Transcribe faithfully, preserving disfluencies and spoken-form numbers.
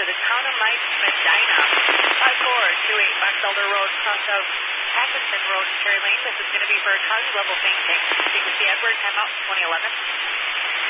to the town of Mike Medina. five four two eight West Elder Road, cross of Atkinson Road, Cherry Lane. This is going to be for a target level painting. Frequency Edward, timeout twenty eleven.